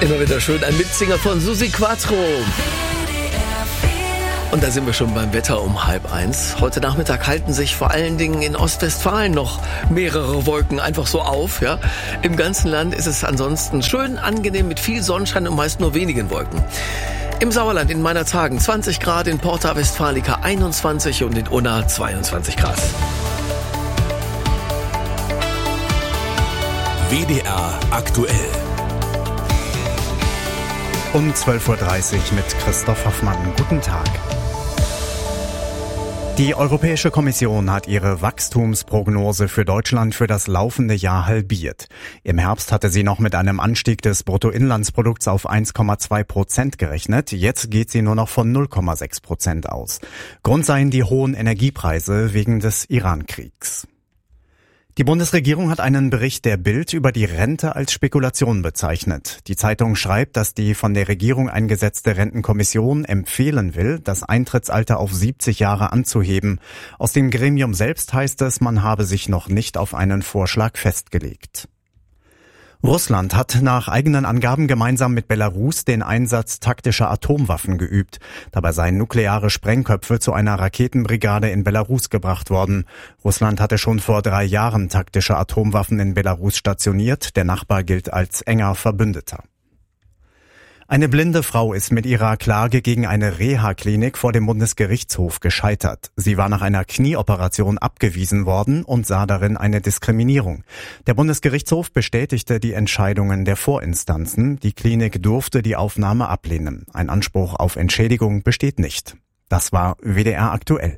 Immer wieder schön, ein Mitsinger von Susi Quattro. Und da sind wir schon beim Wetter um 12:30. Heute Nachmittag halten sich vor allen Dingen in Ostwestfalen noch mehrere Wolken einfach so auf. Ja. Im ganzen Land ist es ansonsten schön angenehm mit viel Sonnenschein und meist nur wenigen Wolken. Im Sauerland in Meinerzhagen 20 Grad, in Porta Westfalica 21 und in Unna 22 Grad. WDR aktuell. Um 12:30 Uhr mit Christoph Hoffmann. Guten Tag. Die Europäische Kommission hat ihre Wachstumsprognose für Deutschland für das laufende Jahr halbiert. Im Herbst hatte sie noch mit einem Anstieg des Bruttoinlandsprodukts auf 1,2% gerechnet. Jetzt geht sie nur noch von 0,6% aus. Grund seien die hohen Energiepreise wegen des Iran-Kriegs. Die Bundesregierung hat einen Bericht der Bild über die Rente als Spekulation bezeichnet. Die Zeitung schreibt, dass die von der Regierung eingesetzte Rentenkommission empfehlen will, das Eintrittsalter auf 70 Jahre anzuheben. Aus dem Gremium selbst heißt es, man habe sich noch nicht auf einen Vorschlag festgelegt. Russland hat nach eigenen Angaben gemeinsam mit Belarus den Einsatz taktischer Atomwaffen geübt. Dabei seien nukleare Sprengköpfe zu einer Raketenbrigade in Belarus gebracht worden. Russland hatte schon vor 3 Jahren taktische Atomwaffen in Belarus stationiert. Der Nachbar gilt als enger Verbündeter. Eine blinde Frau ist mit ihrer Klage gegen eine Reha-Klinik vor dem Bundesgerichtshof gescheitert. Sie war nach einer Knieoperation abgewiesen worden und sah darin eine Diskriminierung. Der Bundesgerichtshof bestätigte die Entscheidungen der Vorinstanzen. Die Klinik durfte die Aufnahme ablehnen. Ein Anspruch auf Entschädigung besteht nicht. Das war WDR aktuell.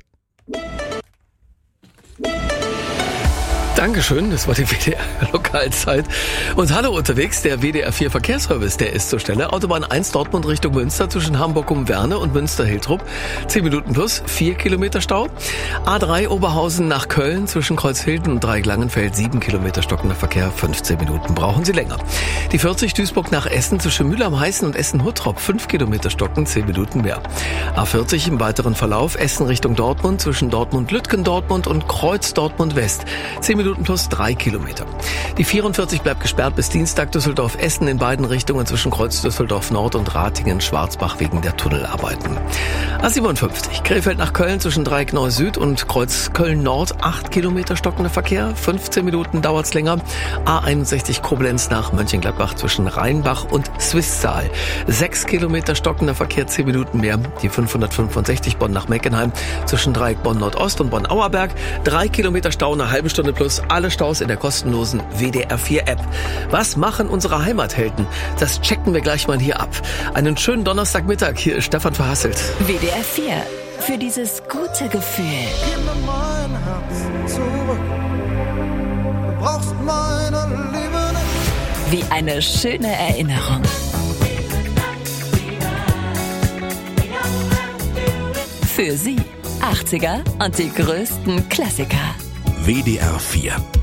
Dankeschön, das war die WDR-Lokalzeit. Und hallo unterwegs, der WDR 4 Verkehrsservice, der ist zur Stelle. Autobahn 1 Dortmund Richtung Münster zwischen Hamburg-Umwerne und Münster-Hiltrup. 10 Minuten plus, 4 Kilometer Stau. A3 Oberhausen nach Köln zwischen Kreuzhilden und Dreieck-Langenfeld, 7 Kilometer stockender Verkehr, 15 Minuten brauchen Sie länger. Die 40 Duisburg nach Essen zwischen Mühl am Heißen und Essen-Huttrop, 5 Kilometer stocken, 10 Minuten mehr. A40 im weiteren Verlauf, Essen Richtung Dortmund zwischen Dortmund-Lütgendortmund und Kreuz-Dortmund-West, 10 Minuten plus 3 Kilometer. Die 44 bleibt gesperrt bis Dienstag Düsseldorf-Essen in beiden Richtungen zwischen Kreuz Düsseldorf-Nord und Ratingen-Schwarzbach wegen der Tunnelarbeiten. A57 Krefeld nach Köln zwischen Dreieck-Neu-Süd und Kreuz Köln-Nord, 8 Kilometer stockender Verkehr, 15 Minuten dauert's länger. A61 Koblenz nach Mönchengladbach zwischen Rheinbach und Swisttal, 6 Kilometer stockender Verkehr, 10 Minuten mehr. Die 565 Bonn nach Meckenheim zwischen Dreieck Bonn-Nordost und Bonn-Auerberg, 3 Kilometer Stau, eine halbe Stunde plus. Alle Staus in der kostenlosen WDR 4 App. Was machen unsere Heimathelden? Das checken wir gleich mal hier ab. Einen schönen Donnerstagmittag. Hier ist Stefan Verhasselt. WDR 4. Für dieses gute Gefühl. Gib mir mein Herz zurück. Du brauchst meine Liebe nicht. Wie eine schöne Erinnerung. Für Sie 80er und die größten Klassiker. WDR 4